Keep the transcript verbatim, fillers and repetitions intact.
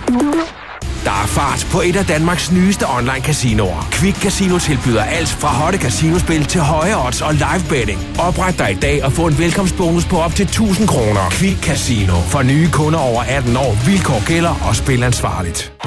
Der er fart på et af Danmarks nyeste online casinoer. Quick Casino tilbyder alt fra hotte casinospil til høje odds og live betting. Opret dig i dag og få en velkomstbonus på op til tusind kroner. Quick Casino. For nye kunder over atten år. Vilkår gælder og spil ansvarligt.